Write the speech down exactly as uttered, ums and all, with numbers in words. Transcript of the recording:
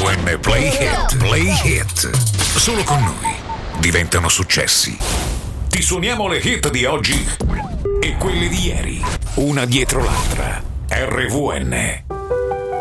N Play Hit, Play Hit. Solo con noi diventano successi. Ti suoniamo le hit di oggi e quelle di ieri, una dietro l'altra. R V N.